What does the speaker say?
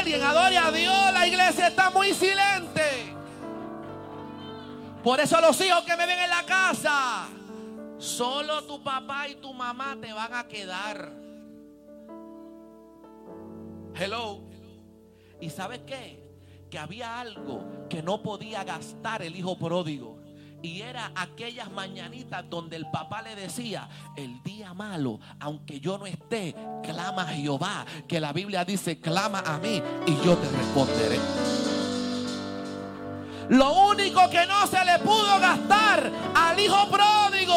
alguien, adore a Dios. La iglesia está muy silente. Por eso los hijos que me ven en la casa, solo tu papá y tu mamá te van a quedar. Hello. ¿Y sabes qué? Que había algo que no podía gastar el hijo pródigo. Y era aquellas mañanitas donde el papá le decía: el día malo, aunque yo no esté, clama a Jehová. Que la Biblia dice: clama a mí y yo te responderé. Lo único que no se le pudo gastar al hijo pródigo